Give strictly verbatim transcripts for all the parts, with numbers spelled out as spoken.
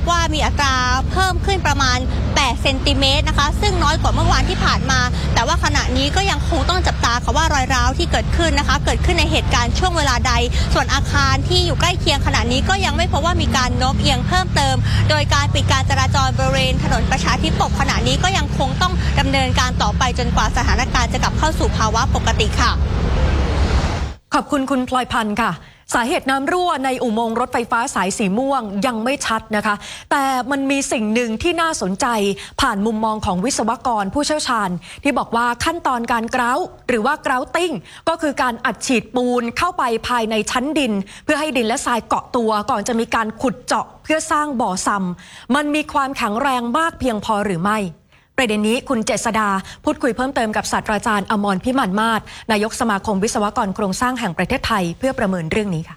ว่ามีอัตราเพิ่มขึ้นประมาณแปดเซนติเมตรนะคะซึ่งน้อยกว่าเมื่อวานที่ผ่านมาแต่ว่าขณะนี้ก็ยังคงต้องจับตาค่ะว่ารอยร้าวที่เกิดขึ้นนะคะเกิดขึ้นในเหตุการณ์ช่วงเวลาใดส่วนอาคารที่อยู่ใกล้เคียงขณะนี้ก็ยังไม่พบว่ามีการโน้มเอียงเพิ่มเติมโดยการปิดการจราจรบริเวณถนนประชาธิปกขณะนี้ก็ยังคงต้องดำเนินการต่อไปจนกว่าสถานการณ์จะกลับเข้าสู่ภาวะปกติค่ะขอบคุณคุณพลอยพันธ์ค่ะสาเหตุน้ำรั่วในอุโมงค์รถไฟฟ้าสายสีม่วงยังไม่ชัดนะคะแต่มันมีสิ่งหนึ่งที่น่าสนใจผ่านมุมมองของวิศวกรผู้เชี่ยวชาญที่บอกว่าขั้นตอนการเกร้าหรือว่าเกร้าติ้งก็คือการอัดฉีดปูนเข้าไปภายในชั้นดินเพื่อให้ดินและทรายเกาะตัวก่อนจะมีการขุดเจาะเพื่อสร้างบ่อซ้ำมันมีความแข็งแรงมากเพียงพอหรือไม่ประเด็นนี้คุณเจษดาพูดคุยเพิ่มเติมกับศาสตราจารย์อมรพิมานมาศนายกสมาคมวิศวกรโครงสร้างแห่งประเทศไทยเพื่อประเมินเรื่องนี้ค่ะ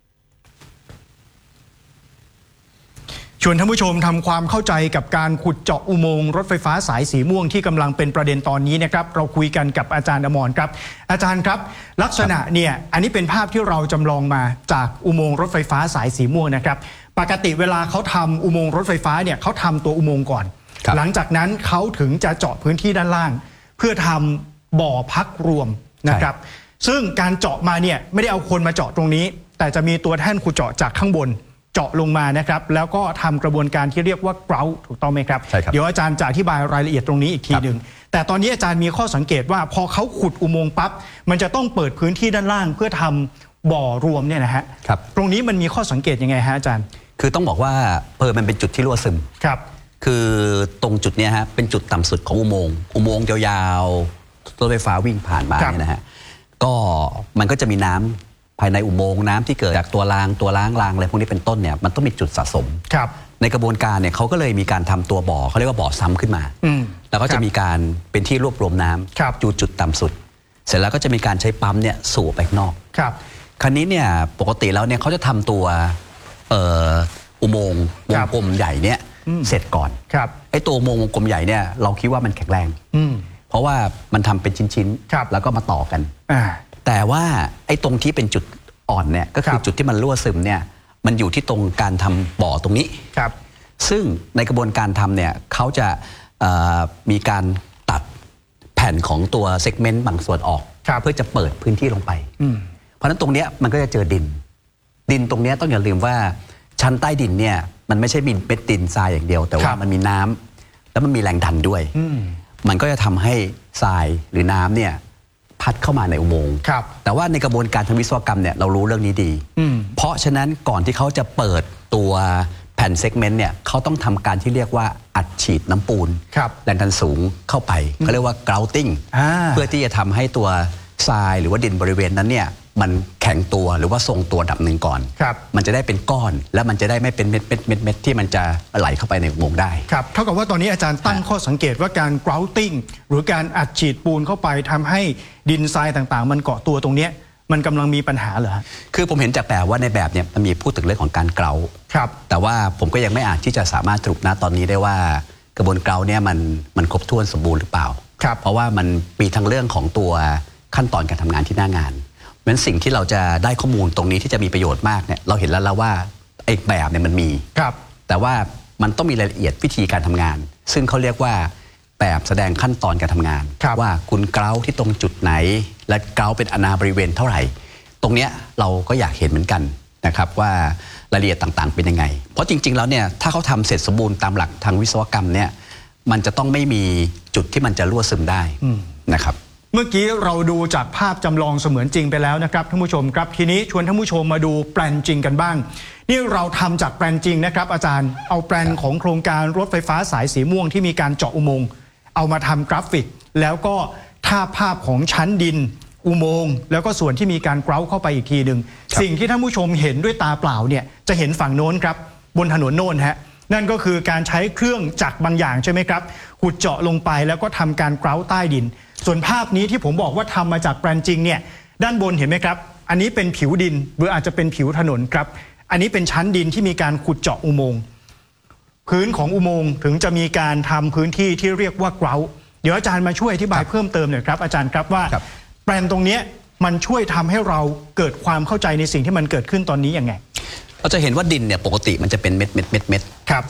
ชวนท่านผู้ชมทำความเข้าใจกับการขุดเจาะอุโมงค์รถไฟฟ้าสายสีม่วงที่กำลังเป็นประเด็นตอนนี้นะครับเราคุยกันกับอาจารย์อมรครับอาจารย์ครับลักษณะเนี่ยอันนี้เป็นภาพที่เราจำลองมาจากอุโมงค์รถไฟฟ้าสายสีม่วงนะครับปกติเวลาเขาทำอุโมงค์รถไฟฟ้าเนี่ยเขาทำตัวอุโมงค์ก่อนหลังจากนั้นเขาถึงจะเจาะพื้นที่ด้านล่างเพื่อทำบ่อพักรวมนะครับซึ่งการเจาะมาเนี่ยไม่ได้เอาคนมาเจาะตรงนี้แต่จะมีตัวแท่นขุดเจาะจากข้างบนเจาะลงมานะครับแล้วก็ทำกระบวนการที่เรียกว่าเกร้าถูกต้องไหมครับเดี๋ยวอาจารย์จะอธิบายรายละเอียดตรงนี้อีกทีหนึ่งแต่ตอนนี้อาจารย์มีข้อสังเกตว่าพอเขาขุดอุโมงค์ปั๊บมันจะต้องเปิดพื้นที่ด้านล่างเพื่อทำบ่อรวมเนี่ยนะฮะตรงนี้มันมีข้อสังเกตยังไงฮะอาจารย์คือต้องบอกว่าเพอมันเป็นจุดที่รั่วซึมครับคือตรงจุดนี้ฮะเป็นจุดต่ำสุดของอุโมงค์อุโมงค์ยาวๆรถไฟฟ้าวิ่งผ่านมาเนี่ยนะฮะก็มันก็จะมีน้ำภายในอุโมงค์น้ำที่เกิดจากตัวรางตัวล้างรางอะไรพวกนี้เป็นต้นเนี่ยมันต้องมีจุดสะสมในกระบวนการเนี่ยเขาก็เลยมีการทำตัวบ่อเขาเรียกว่าบ่อซ้ำขึ้นมาแล้วก็จะมีการเป็นที่รวบรวมน้ำจูจุดต่ำสุดเสร็จแล้วก็จะมีการใช้ปั๊มเนี่ยสูบไปข้างนอกคราวนี้เนี่ยปกติแล้วเนี่ยเขาจะทำตัวอุโมงค์วงกลมใหญ่เนี่ยเสร็จก่อนไอ้ตัวอุโมงค์วงกลมใหญ่เนี่ยเราคิดว่ามันแข็งแรงเพราะว่ามันทำเป็นชิ้นๆแล้วก็มาต่อกันแต่ว่าไอ้ตรงที่เป็นจุดอ่อนเนี่ยก็คือจุดที่มันรั่วซึมเนี่ยมันอยู่ที่ตรงการทำบ่อตรงนี้ซึ่งในกระบวนการทำเนี่ยเขาจะมีการตัดแผ่นของตัวเซกเมนต์บางส่วนออกเพื่อจะเปิดพื้นที่ลงไปเพราะฉะนั้นตรงนี้มันก็จะเจอดินดินตรงนี้ต้องอย่าลืมว่าชั้นใต้ดินเนี่ยมันไม่ใช่มีเม็ดดินทรายอย่างเดียวแต่ว่ามันมีน้ำแล้วมันมีแรงดันด้วยมันก็จะทำให้ทรายหรือน้ำเนี่ยพัดเข้ามาในอุโมงค์แต่ว่าในกระบวนการทางวิศวกรรมเนี่ยเรารู้เรื่องนี้ดีเพราะฉะนั้นก่อนที่เขาจะเปิดตัวแผ่นเซกเมนต์เนี่ยเขาต้องทำการที่เรียกว่าอัดฉีดน้ำปูนแรงดันสูงเข้าไปเขาเรียกว่า grouting เพื่อที่จะทำให้ตัวทรายหรือว่าดินบริเวณนั้นเนี่ยมันแข็งตัวหรือว่าทรงตัวดับหนึ่งก่อนมันจะได้เป็นก้อนแล้วมันจะได้ไม่เป็นเม็ดเม็ดเม็ดเม็ดที่มันจะไหลเข้าไปในอุโมงค์ได้ครับเท่ากับว่าตอนนี้อาจารย์ตั้งข้อสังเกตว่าการ grouting หรือการอัดฉีดปูนเข้าไปทำให้ดินทรายต่างๆมันเกาะตัวตรงนี้มันกำลังมีปัญหาเหรอคือผมเห็นจากแบบว่าในแบบเนี่ยมันมีพูดถึงเรื่องของการเกลาครับแต่ว่าผมก็ยังไม่อาจที่จะสามารถสรุปนะตอนนี้ได้ว่ากระบวนเกลาเนี่ยมันมันครบถ้วนสมบูรณ์หรือเปล่าครับเพราะว่ามันมีทั้งเรื่องของตัวขั้นตอนการทำงานที่หน้างานเพราะฉะนั้นสิ่งที่เราจะได้ข้อมูลตรงนี้ที่จะมีประโยชน์มากเนี่ยเราเห็นแล้วแล้วว่าไอ้แบบเนี่ยมันมีครับแต่ว่ามันต้องมีรายละเอียดวิธีการทำงานซึ่งเขาเรียกว่าแบบแสดงขั้นตอนการทำงานว่าคุณเกลาที่ตรงจุดไหนและเกลาเป็นอาณาบริเวณเท่าไหร่ตรงเนี้ยเราก็อยากเห็นเหมือนกันนะครับว่ารายละเอียดต่างๆเป็นยังไงเพราะจริงๆแล้วเนี่ยถ้าเขาทำเสร็จสมบูรณ์ตามหลักทางวิศวกรรมเนี่ยมันจะต้องไม่มีจุดที่มันจะรั่วซึมได้นะครับเมื่อกี้เราดูจากภาพจำลองเสมือนจริงไปแล้วนะครับท่านผู้ชมครับทีนี้ชวนท่านผู้ชมมาดูแปลนจริงกันบ้างนี่เราทำจากแปลนจริงนะครับอาจารย์เอาแปลนของโครงการรถไฟฟ้าสายสีม่วงที่มีการเจาะอุโมงค์เอามาทำกราฟิกแล้วก็ภาพภาพของชั้นดินอุโมงค์แล้วก็ส่วนที่มีการเกร้าเข้าไปอีกทีหนึ่งสิ่งที่ท่านผู้ชมเห็นด้วยตาเปล่าเนี่ยจะเห็นฝั่งโน้นครับบนถนนโน้นฮะนั่นก็คือการใช้เครื่องจักรบางอย่างใช่ไหมครับขุดเจาะลงไปแล้วก็ทำการเกร้าใต้ดินส่วนภาพนี้ที่ผมบอกว่าทำมาจากแปลนจริงเนี่ยด้านบนเห็นไหมครับอันนี้เป็นผิวดินหรืออาจจะเป็นผิวถนนครับอันนี้เป็นชั้นดินที่มีการขุดเจาะอุโมงค์พื้นของอุโมงค์ถึงจะมีการทำพื้นที่ที่เรียกว่าเกร้าเดี๋ยวอาจารย์มาช่วยอธิบายเพิ่มเติมหน่อยครับอาจารย์ครับว่าแปลนตรงนี้มันช่วยทำให้เราเกิดความเข้าใจในสิ่งที่มันเกิดขึ้นตอนนี้ยังไงเราจะเห็นว่าดินเนี่ยปกติมันจะเป็นเม็ดเม็ดเม็ดเม็ด